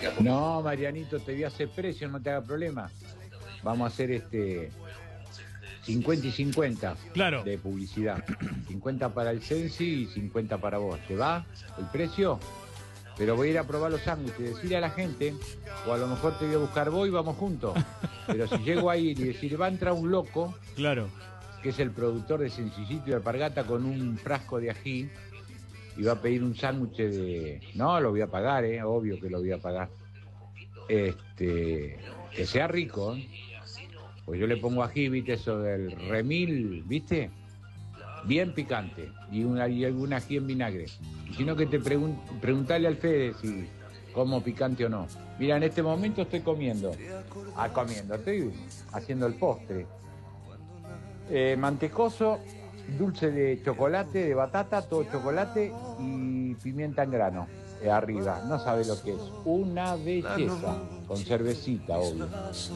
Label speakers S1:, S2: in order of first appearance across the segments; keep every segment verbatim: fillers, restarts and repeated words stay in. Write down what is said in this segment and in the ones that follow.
S1: No, Marianito, te voy a hacer precio, no te haga problema. Vamos a hacer este cincuenta y cincuenta
S2: claro.
S1: de publicidad. cincuenta para el Sensi y cincuenta para vos. ¿Te va el precio? Pero voy a ir a probar los sándwiches, decirle a la gente, o a lo mejor te voy a buscar vos y vamos juntos. Pero si llego ahí y decir, va a entrar un loco,
S2: claro,
S1: que es el productor de Sencillito y Alpargata, con un frasco de ají, y va a pedir un sándwich de... No, lo voy a pagar, eh, obvio que lo voy a pagar. Este, que sea rico, ¿eh? Pues yo le pongo ají, viste, eso del remil, viste, bien picante, y, una, y algún ají en vinagre. Y si no, que te pregun preguntale al Fede si como picante o no. Mira, en este momento estoy comiendo, ah, comiendo, estoy haciendo el postre. Eh, mantecoso, dulce de chocolate, de batata, todo chocolate y pimienta en grano. Eh, arriba, no sabe lo que es. Una belleza, con cervecita, obvio.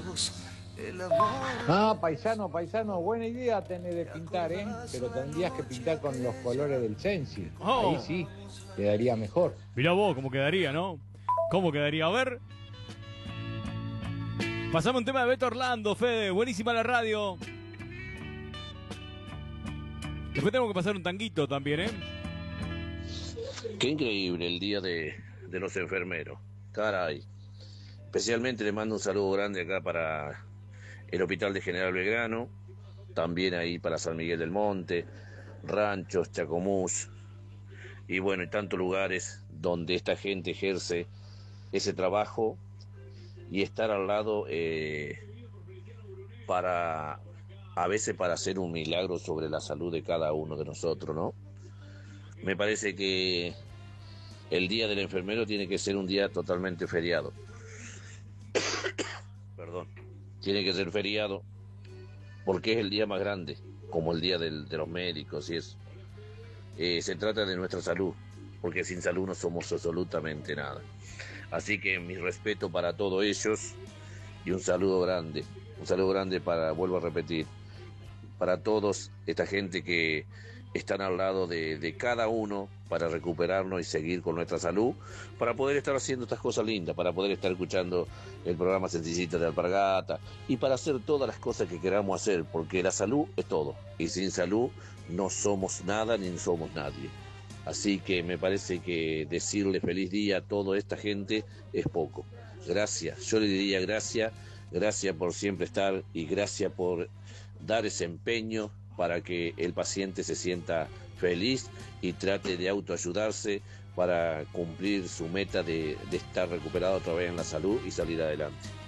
S1: Ah, paisano, paisano, buena idea tener de pintar, ¿eh? Pero tendrías que pintar con los colores del Sensi.
S2: Oh.
S1: Ahí sí, quedaría mejor.
S2: Mirá vos cómo quedaría, ¿no? ¿Cómo quedaría? A ver. Pasamos un tema de Beto Orlando, Fede. Buenísima la radio. Después tenemos que pasar un tanguito también, ¿eh?
S3: Qué increíble el día de, de los enfermeros. Caray. Especialmente le mando un saludo grande acá para el Hospital de General Belgrano, también ahí para San Miguel del Monte, Ranchos, Chacomús, y bueno, y tantos lugares donde esta gente ejerce ese trabajo y estar al lado eh, para, a veces para hacer un milagro sobre la salud de cada uno de nosotros, ¿no? Me parece que el día del enfermero tiene que ser un día totalmente feriado. Perdón. Tiene que ser feriado porque es el día más grande, como el día del, de los médicos y eso. Eh, se trata de nuestra salud, porque sin salud no somos absolutamente nada. Así que mi respeto para todos ellos y un saludo grande, un saludo grande para, vuelvo a repetir, para todos esta gente que están al lado de, de cada uno para recuperarnos y seguir con nuestra salud, para poder estar haciendo estas cosas lindas, para poder estar escuchando el programa Sencillito de Alpargata y para hacer todas las cosas que queramos hacer, porque la salud es todo y sin salud no somos nada ni somos nadie. Así que me parece que decirle feliz día a toda esta gente es poco. Gracias, yo le diría gracias, gracias por siempre estar y gracias por dar ese empeño para que el paciente se sienta feliz y trate de autoayudarse para cumplir su meta de, de estar recuperado otra vez en la salud y salir adelante.